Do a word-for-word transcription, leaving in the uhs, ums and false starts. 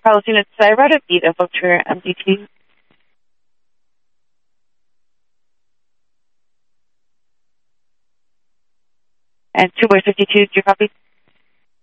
Carlos units, I wrote a beat of Victor M D T. And two by fifty-two, do you copy?